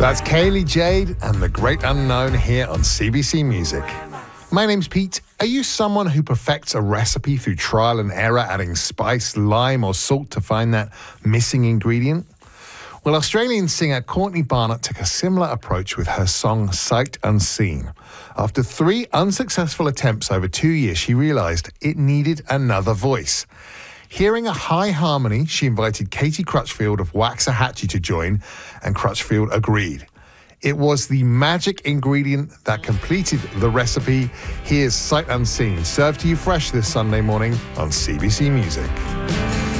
That's Kaylee Jade and The Great Unknown here on CBC Music. My name's Pete. Are you someone who perfects a recipe through trial and error, adding spice, lime or salt to find that missing ingredient? Well, Australian singer Courtney Barnett took a similar approach with her song Sight Unseen. After 3 unsuccessful attempts over 2 years, she realised it needed another voice. Hearing a high harmony, she invited Katie Crutchfield of Waxahachie to join, and Crutchfield agreed. It was the magic ingredient that completed the recipe. Here's Sight Unseen, served to you fresh this Sunday morning on CBC Music.